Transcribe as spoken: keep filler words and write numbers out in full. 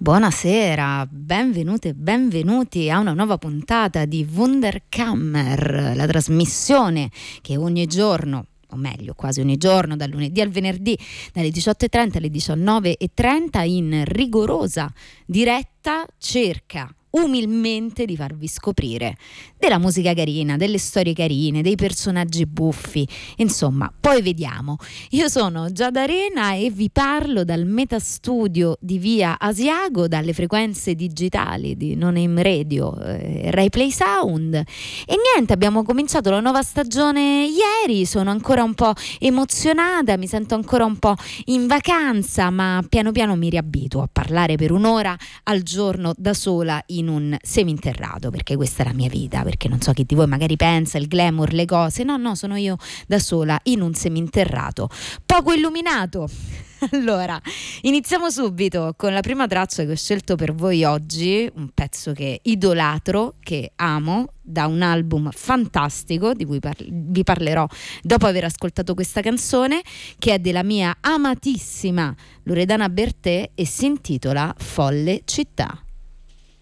Buonasera, benvenute e benvenuti a una nuova puntata di Wunderkammer, la trasmissione che ogni giorno, o meglio quasi ogni giorno, dal lunedì al venerdì, dalle diciotto e trenta alle diciannove e trenta, in rigorosa diretta cerca umilmente di farvi scoprire della musica carina, delle storie carine, dei personaggi buffi, insomma, poi vediamo. Io sono Giada Arena e vi parlo dal metastudio di via Asiago, dalle frequenze digitali di No Name Radio, eh, Rai Play Sound. E niente, abbiamo cominciato la nuova stagione ieri, sono ancora un po' emozionata, mi sento ancora un po' in vacanza, ma piano piano mi riabituo a parlare per un'ora al giorno da sola in un seminterrato, perché questa è la mia vita, perché non so chi di voi magari pensa il glamour, le cose, no no, sono io da sola in un seminterrato poco illuminato. Allora, iniziamo subito con la prima traccia che ho scelto per voi oggi, un pezzo che idolatro, che amo, da un album fantastico di cui par- vi parlerò dopo aver ascoltato questa canzone, che è della mia amatissima Loredana Bertè e si intitola Folle città.